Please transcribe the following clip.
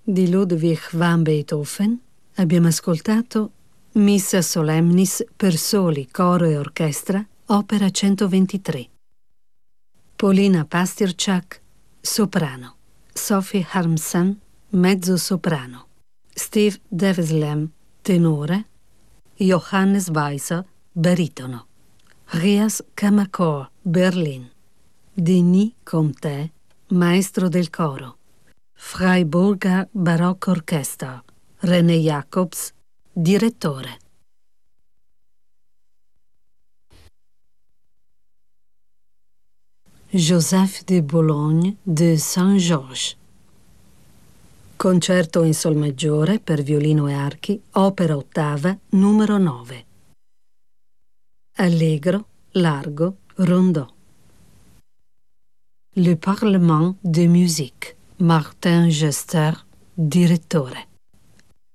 di Ludwig van Beethoven, abbiamo ascoltato Missa Solemnis per soli, coro e orchestra, opera 123. Polina Pastyrczak, soprano. Sophie Harmsen, mezzo soprano. Steve Deveslem, tenore. Johannes Weiser, baritono. Rias Kamakor, Berlin. Denis Comte, maestro del coro. Freiburger Baroque Orchestra. René Jacobs, direttore. Joseph de Boulogne de Saint-Georges. Concerto in sol maggiore per violino e archi, opera ottava, numero 9. Allegro, largo, rondò. Le Parlement de musique, Martin Gester, direttore.